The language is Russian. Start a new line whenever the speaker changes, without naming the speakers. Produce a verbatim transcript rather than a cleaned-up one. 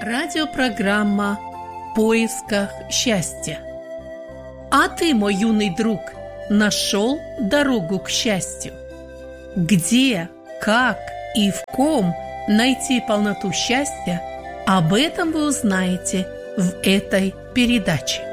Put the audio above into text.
Радиопрограмма «В поисках счастья». А ты, мой юный друг, нашел дорогу к счастью? Где, как и в ком найти полноту счастья, об этом вы узнаете в этой передаче.